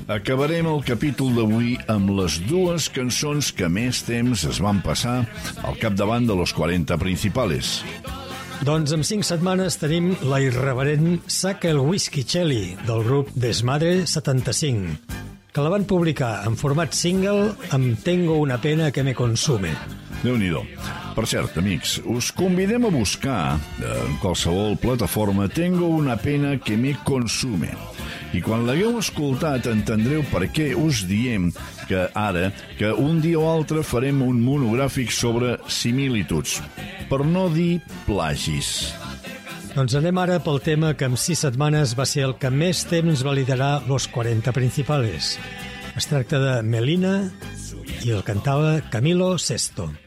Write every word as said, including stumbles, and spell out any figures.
Acabarem el capítol d'avui amb les dues cançons que més temps es van passar al capdavant de los quaranta principales. Doncs en cinc setmanes tenim la irreverent Saca el Whisky Chelly del grup Desmadre setanta-cinc, que la van publicar en format single amb Tengo una pena que me consume. Déu-n'hi-do. Per cert, amics, us convidem a buscar en qualsevol plataforma Tengo una pena que me consume. I quan l'hagueu escoltat entendreu per què us diem que ara, que un dia o altre farem un monogràfic sobre similituds, per no dir plagis. Doncs anem ara pel tema que en sis setmanes va ser el que més temps va liderar los quaranta principales. Es tracta de Melina i el cantava Camilo Sesto.